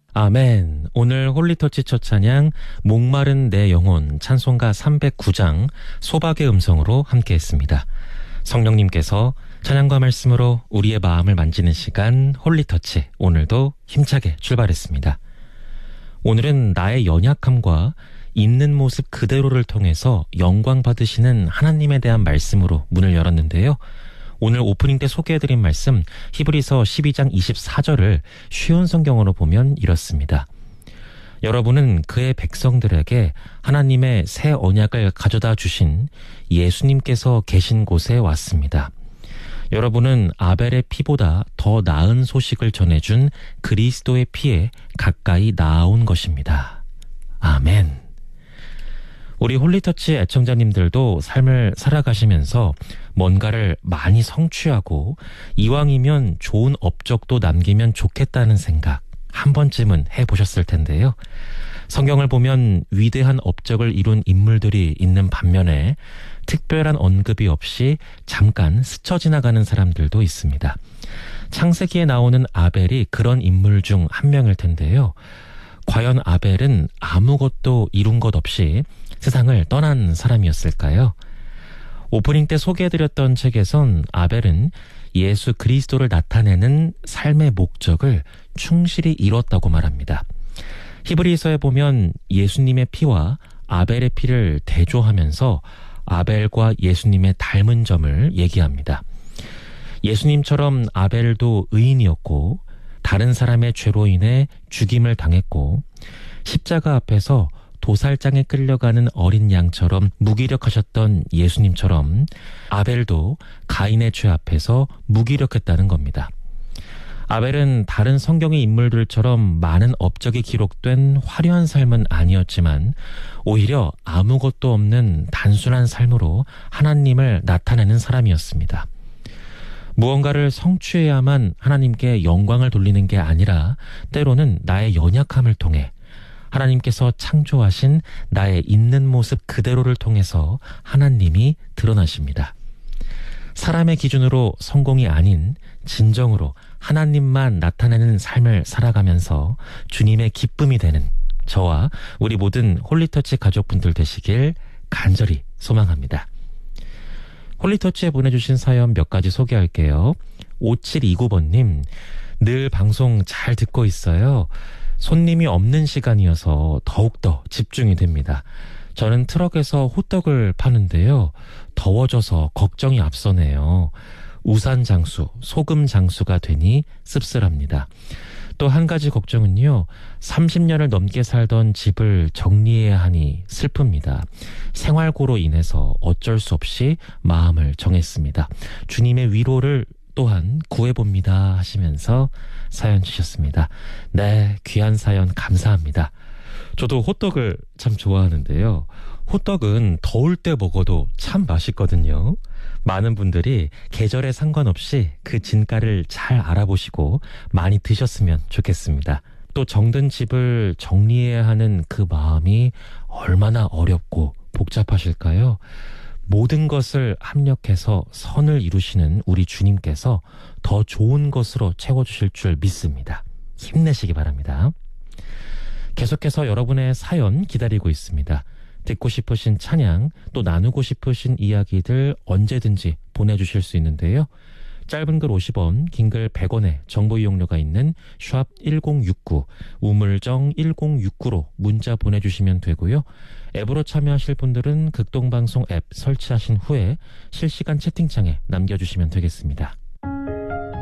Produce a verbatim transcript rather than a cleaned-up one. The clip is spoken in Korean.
아멘. 오늘 홀리터치 첫 찬양 목마른 내 영혼 찬송가 삼백구 장 소박의 음성으로 함께했습니다. 성령님께서 찬양과 말씀으로 우리의 마음을 만지는 시간 홀리터치, 오늘도 힘차게 출발했습니다. 오늘은 나의 연약함과 있는 모습 그대로를 통해서 영광 받으시는 하나님에 대한 말씀으로 문을 열었는데요. 오늘 오프닝 때 소개해드린 말씀 히브리서 십이 장 이십사 절을 쉬운 성경어로 보면 이렇습니다. 여러분은 그의 백성들에게 하나님의 새 언약을 가져다 주신 예수님께서 계신 곳에 왔습니다. 여러분은 아벨의 피보다 더 나은 소식을 전해준 그리스도의 피에 가까이 나아온 것입니다. 아멘. 우리 홀리터치 애청자님들도 삶을 살아가시면서 뭔가를 많이 성취하고 이왕이면 좋은 업적도 남기면 좋겠다는 생각 한 번쯤은 해보셨을 텐데요. 성경을 보면 위대한 업적을 이룬 인물들이 있는 반면에 특별한 언급이 없이 잠깐 스쳐 지나가는 사람들도 있습니다. 창세기에 나오는 아벨이 그런 인물 중 한 명일 텐데요. 과연 아벨은 아무것도 이룬 것 없이 세상을 떠난 사람이었을까요? 오프닝 때 소개해드렸던 책에선 아벨은 예수 그리스도를 나타내는 삶의 목적을 충실히 이뤘다고 말합니다. 히브리서에 보면 예수님의 피와 아벨의 피를 대조하면서 아벨과 예수님의 닮은 점을 얘기합니다. 예수님처럼 아벨도 의인이었고 다른 사람의 죄로 인해 죽임을 당했고 십자가 앞에서 도살장에 끌려가는 어린 양처럼 무기력하셨던 예수님처럼 아벨도 가인의 죄 앞에서 무기력했다는 겁니다. 아벨은 다른 성경의 인물들처럼 많은 업적이 기록된 화려한 삶은 아니었지만 오히려 아무것도 없는 단순한 삶으로 하나님을 나타내는 사람이었습니다. 무언가를 성취해야만 하나님께 영광을 돌리는 게 아니라 때로는 나의 연약함을 통해 하나님께서 창조하신 나의 있는 모습 그대로를 통해서 하나님이 드러나십니다. 사람의 기준으로 성공이 아닌 진정으로 하나님만 나타내는 삶을 살아가면서 주님의 기쁨이 되는 저와 우리 모든 홀리터치 가족분들 되시길 간절히 소망합니다. 홀리터치에 보내주신 사연 몇 가지 소개할게요. 오칠이구 번님, 늘 방송 잘 듣고 있어요. 손님이 없는 시간이어서 더욱더 집중이 됩니다. 저는 트럭에서 호떡을 파는데요. 더워져서 걱정이 앞서네요. 우산 장수, 소금 장수가 되니 씁쓸합니다. 또 한 가지 걱정은요. 삼십 년을 넘게 살던 집을 정리해야 하니 슬픕니다. 생활고로 인해서 어쩔 수 없이 마음을 정했습니다. 주님의 위로를 또한 구해봅니다 하시면서 사연 주셨습니다. 네, 귀한 사연 감사합니다. 저도 호떡을 참 좋아하는데요. 호떡은 더울 때 먹어도 참 맛있거든요. 많은 분들이 계절에 상관없이 그 진가를 잘 알아보시고 많이 드셨으면 좋겠습니다. 또 정든 집을 정리해야 하는 그 마음이 얼마나 어렵고 복잡하실까요? 모든 것을 합력해서 선을 이루시는 우리 주님께서 더 좋은 것으로 채워주실 줄 믿습니다. 힘내시기 바랍니다. 계속해서 여러분의 사연 기다리고 있습니다. 듣고 싶으신 찬양, 또 나누고 싶으신 이야기들 언제든지 보내주실 수 있는데요. 짧은 글 오십 원, 긴 글 백 원의 정보 이용료가 있는 샵 일공육구, 우물정 일공육구로 문자 보내주시면 되고요. 앱으로 참여하실 분들은 극동방송 앱 설치하신 후에 실시간 채팅창에 남겨주시면 되겠습니다.